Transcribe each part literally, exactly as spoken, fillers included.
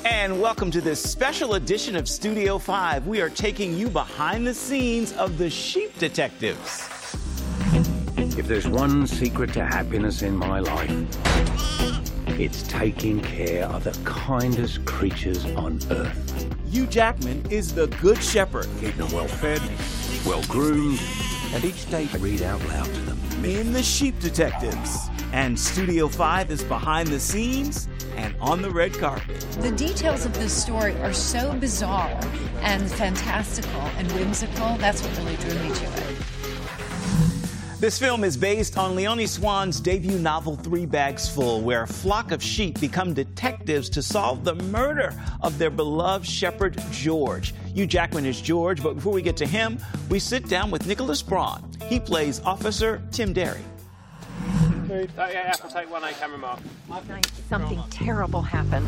And welcome to this special edition of Studio five. We are taking you behind the scenes of the Sheep Detectives. If there's one secret to happiness in my life, it's taking care of the kindest creatures on earth. Hugh Jackman is the Good Shepherd. Keep them well fed, well groomed, and each day I read out loud to them. In the Sheep Detectives. And Studio five is behind the scenes and on the red carpet. The details of this story are so bizarre and fantastical and whimsical. That's what really drew me to it. This film is based on Leonie Swan's debut novel, Three Bags Full, where a flock of sheep become detectives to solve the murder of their beloved shepherd, George. Hugh Jackman is George, but before we get to him, we sit down with Nicholas Braun. He plays Officer Tim Derry. Yeah, Apple, take one A camera mark. Something terrible happened.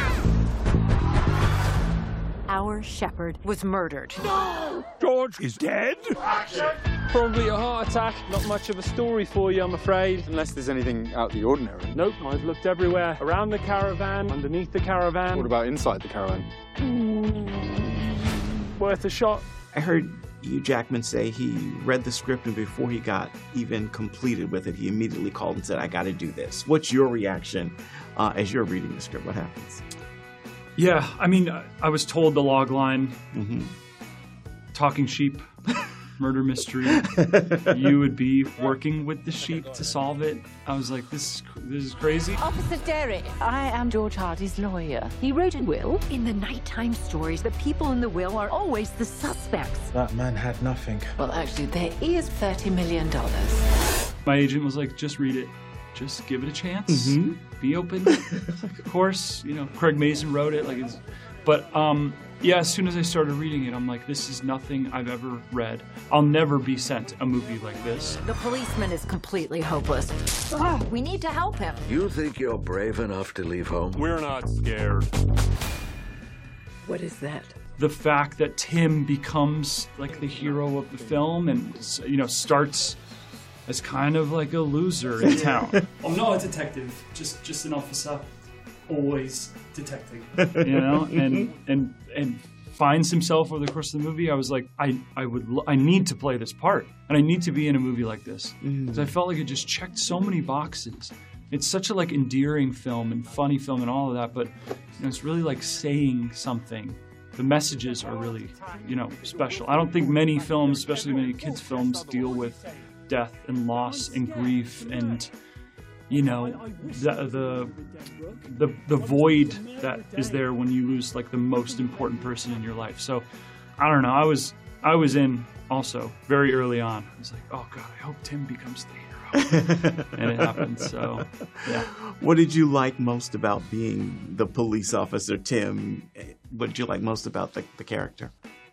Our shepherd was murdered. No! George is dead? Probably a heart attack. Not much of a story for you, I'm afraid. Unless there's anything out of the ordinary. Nope, I've looked everywhere. Around the caravan, underneath the caravan. What about inside the caravan? Mm, worth a shot. I heard Hugh Jackman say he read the script, and before he got even completed with it, he immediately called and said, I got to do this. What's your reaction uh, as you're reading the script? What happens? Yeah, I mean, I was told the log line, mm-hmm. talking sheep, murder mystery, you would be working with the sheep to solve it. I was like, this is, this is crazy. Officer Derry, I am George Hardy's lawyer. He wrote a will. In the nighttime stories, the people in the will are always the suspects. That man had nothing. Well, actually, there is thirty million dollars. My agent was like, just read it. Just give it a chance. Mm-hmm. Be open. Of course, you know, Craig Mazin wrote it. Like, it's, but um, yeah, as soon as I started reading it, I'm like, this is nothing I've ever read. I'll never be sent a movie like this. The policeman is completely hopeless. Oh, we need to help him. You think you're brave enough to leave home? We're not scared. What is that? The fact that Tim becomes like the hero of the film and, you know, starts as kind of like a loser in town. I'm not a detective, just just an officer, always detecting, you know, and and and finds himself over the course of the movie. I was like, I I would I need to play this part, and I need to be in a movie like this because mm. I felt like it just checked so many boxes. It's such a like endearing film and funny film and all of that, but you know, it's really like saying something. The messages are really, you know, special. I don't think many films, especially many kids' films, deal with death and loss and grief and, you know, the, the the the void that is there when you lose like the most important person in your life. So I don't know, I was I was in also very early on. I was like, oh god, I hope Tim becomes the hero. And it happened. So yeah. What did you like most about being the police officer, Tim? What did you like most about the, the character?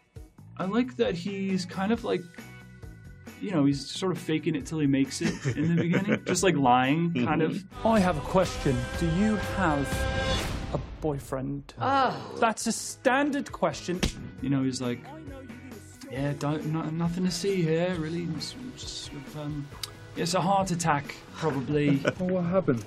I like that he's kind of like, you know, he's sort of faking it till he makes it in the beginning. Just like lying, kind of. I have a question. Do you have a boyfriend? Oh. That's a standard question. You know, he's like, yeah, don't, no, nothing to see here, really. Just, just sort of, um, it's a heart attack, probably. What happened?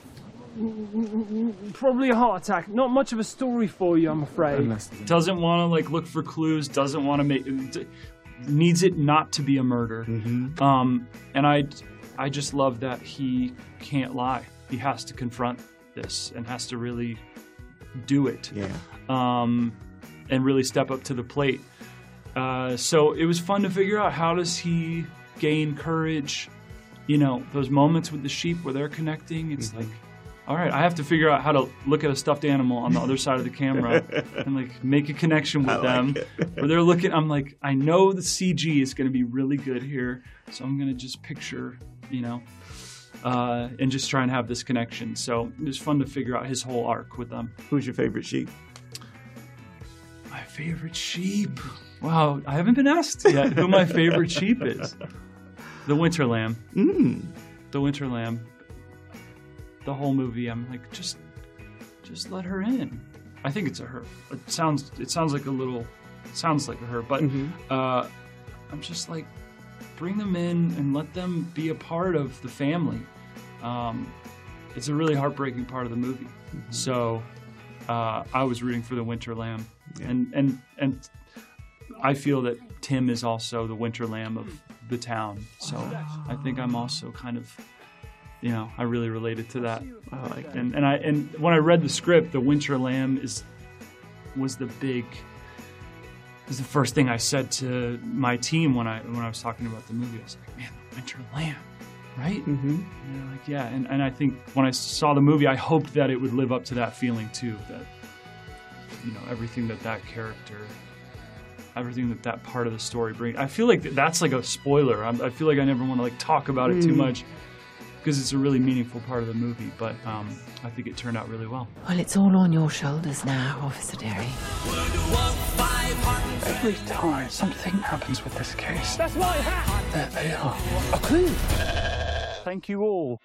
Probably a heart attack. Not much of a story for you, I'm afraid. Doesn't want to, like, look for clues. Doesn't want to make... Needs it not to be a murder. Mm-hmm. Um, and I, I just love that he can't lie. He has to confront this and has to really do it. Yeah. Um, and really step up to the plate. Uh, so it was fun to figure out, how does he gain courage? You know, those moments with the sheep where they're connecting, it's mm-hmm. like, all right, I have to figure out how to look at a stuffed animal on the other side of the camera and like make a connection with I them. Like where they're looking, I'm like, I know the C G is going to be really good here, so I'm going to just picture, you know, uh, and just try and have this connection. So it was fun to figure out his whole arc with them. Who's your favorite sheep? My favorite sheep? Wow, I haven't been asked yet who my favorite sheep is. The Winter Lamb. Mm. The Winter Lamb. The whole movie, I'm like, just, just let her in. I think it's a her. It sounds, it sounds like a little, it sounds like a her, but mm-hmm. uh, I'm just like, bring them in and let them be a part of the family. Um, it's a really heartbreaking part of the movie. Mm-hmm. So, uh, I was rooting for the Winter Lamb, yeah. and and and I feel that Tim is also the Winter Lamb of the town. So I think I'm also kind of, you know, I really related to that. I like that. And and I and when I read the script, the Winter Lamb is was the big. Was the first thing I said to my team when I when I was talking about the movie. I was like, man, the Winter Lamb. Right? Mm-hmm. And they're like, yeah. And, and I think when I saw the movie, I hoped that it would live up to that feeling too. That, you know, everything that that character, everything that that part of the story brings. I feel like that's like a spoiler. I'm, I feel like I never want to like talk about it too much because it's a really meaningful part of the movie. But um, I think it turned out really well. Well, it's all on your shoulders now, Officer Derry. Every time something happens with this case, That's my hat! there they are. A clue. Thank you all.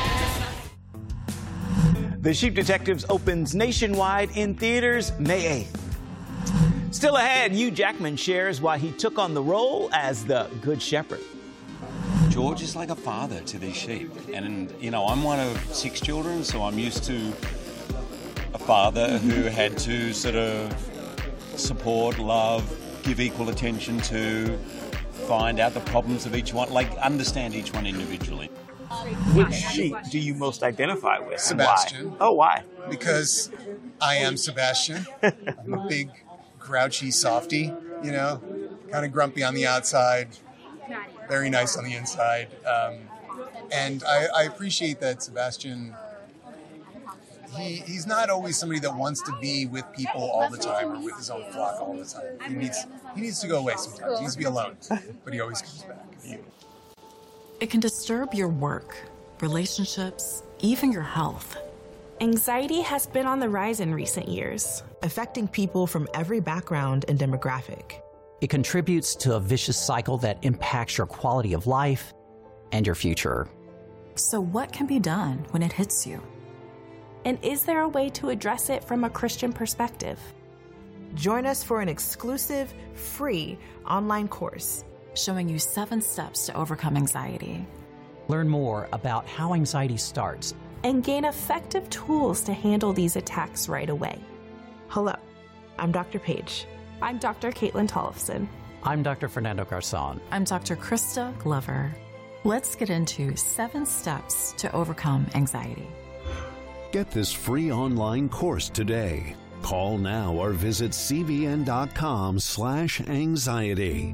The Sheep Detectives opens nationwide in theaters May eighth. Still ahead, Hugh Jackman shares why he took on the role as the Good Shepherd. George is like a father to these sheep. And, you know, I'm one of six children, so I'm used to a father who had to sort of support, love, give equal attention to, find out the problems of each one, like understand each one individually. Which sheep do you most identify with? Sebastian. Why? Oh, why? Because I am Sebastian. I'm a big, grouchy softy, you know, kind of grumpy on the outside, very nice on the inside. Um, and I, I appreciate that Sebastian, he, he's not always somebody that wants to be with people all the time or with his own flock all the time. He needs, he needs to go away sometimes. He needs to be alone, but he always comes back. It can disturb your work, relationships, even your health. Anxiety has been on the rise in recent years, affecting people from every background and demographic. It contributes to a vicious cycle that impacts your quality of life and your future. So what can be done when it hits you? And is there a way to address it from a Christian perspective? Join us for an exclusive, free online course showing you seven steps to overcome anxiety. Learn more about how anxiety starts and gain effective tools to handle these attacks right away. Hello, I'm Doctor Paige. I'm Doctor Caitlin Tollefson. I'm Doctor Fernando Garzon. I'm Doctor Krista Glover. Let's get into seven steps to overcome anxiety. Get this free online course today. Call now or visit cbn.com slash anxiety.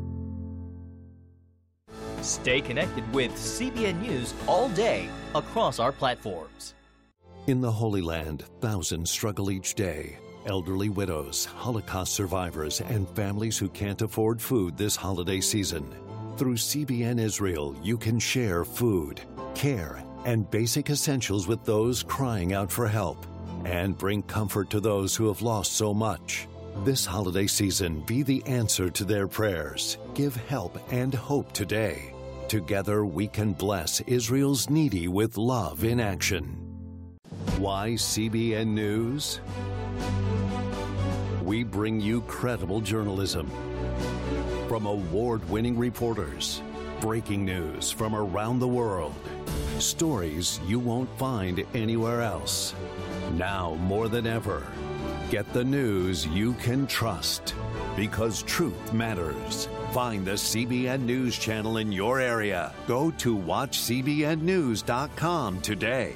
Stay connected with C B N News all day across our platforms. In the Holy Land, thousands struggle each day. Elderly widows, Holocaust survivors, and families who can't afford food this holiday season. Through C B N Israel, you can share food, care, and basic essentials with those crying out for help, and bring comfort to those who have lost so much. This holiday season, be the answer to their prayers. Give help and hope today. Together, we can bless Israel's needy with love in action. Why C B N News? We bring you credible journalism from award-winning reporters, breaking news from around the world, stories you won't find anywhere else. Now more than ever, get the news you can trust, because truth matters. Find the C B N News channel in your area. Go to watch c b n news dot com today.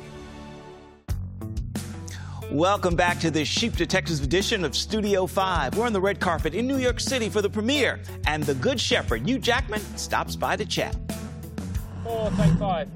Welcome back to this Sheep Detectives edition of Studio five. We're on the red carpet in New York City for the premiere, and the Good Shepherd, Hugh Jackman, stops by to chat. Four, take five.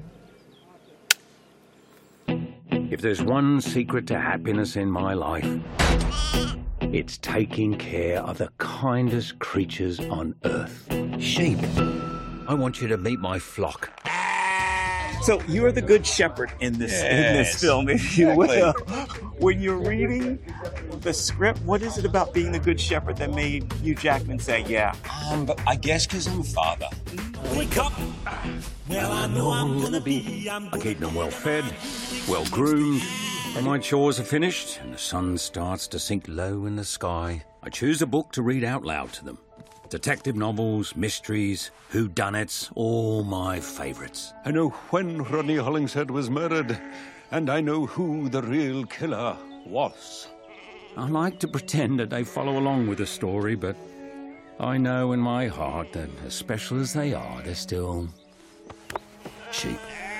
If there's one secret to happiness in my life, it's taking care of the kindest creatures on earth. Sheep. I want you to meet my flock. So you're the Good Shepherd in this yes, in this film, if you exactly. will. When you're reading the script, what is it about being the Good Shepherd that made Hugh Jackman say, yeah? Um, but I guess because I'm a father. Wake up. Well, I know I'm gonna be. I keep them well fed, well groomed. When my chores are finished and the sun starts to sink low in the sky, I choose a book to read out loud to them. Detective novels, mysteries, whodunits, all my favourites. I know when Rodney Hollingshead was murdered, and I know who the real killer was. I like to pretend that they follow along with the story, but I know in my heart that as special as they are, they're still sheep.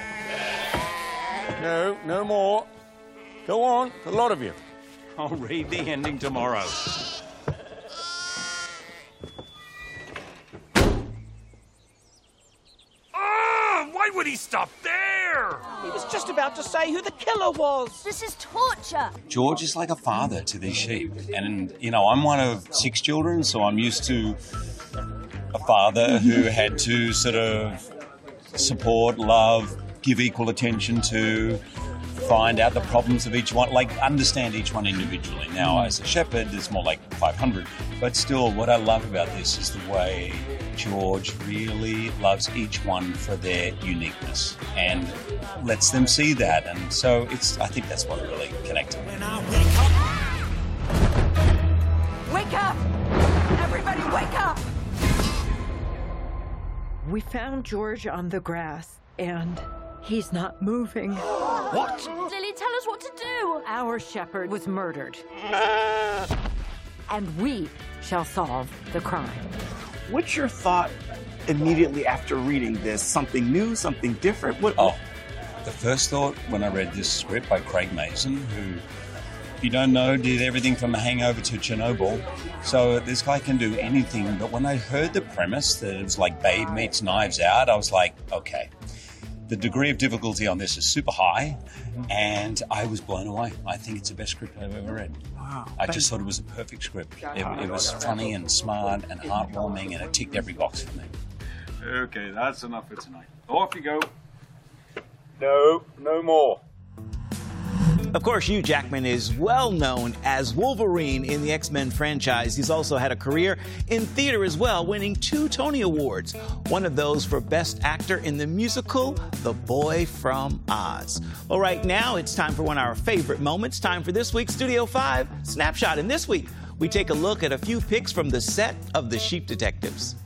No, no more. Go on, a lot of you. I'll read the ending tomorrow. Oh, why would he stop there? He was just about to say who the killer was. This is torture. George is like a father to these sheep. And, you know, I'm one of six children, so I'm used to a father who had to sort of support, love, give equal attention to, find out the problems of each one, like understand each one individually. Now, as a shepherd, there's more like five hundred. But still, what I love about this is the way George really loves each one for their uniqueness and lets them see that. And so it's, I think that's what really connected me. Wake up! Everybody wake up! We found George on the grass, and he's not moving. What? Lily, tell us what to do. Our shepherd was murdered. And we shall solve the crime. What's your thought immediately after reading this? Something new, something different? What? Oh, the first thought when I read this script by Craig Mazin, who, if you don't know, did everything from The Hangover to Chernobyl. So this guy can do anything. But when I heard the premise that it was like Babe meets Knives Out, I was like, okay. The degree of difficulty on this is super high, and I was blown away. I think it's the best script I've ever read. Wow. I just thought it was a perfect script. It, it was funny and smart and heartwarming, and it ticked every box for me. Okay, that's enough for tonight. Off you go. No, no more. Of course, Hugh Jackman is well known as Wolverine in the X-Men franchise. He's also had a career in theater as well, winning two Tony Awards, one of those for Best Actor in the musical The Boy from Oz. Well, right now, it's time for one of our favorite moments, time for this week's Studio five Snapshot. And this week, we take a look at a few pics from the set of The Sheep Detectives.